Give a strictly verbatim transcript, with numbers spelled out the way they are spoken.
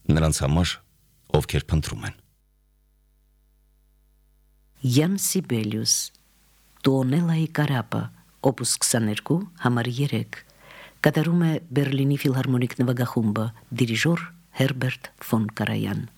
նրանց համար, ովքեր փնտրում են։ Յան Սիբելիուս, Տուոնելայի կարապը, օպուս քսաներկու, համար երեք, կատարում է Բերլինի ֆիլհարմոնիկ նվագախումբը, դիրիժոր Հերբերտ ֆոն Կարայան։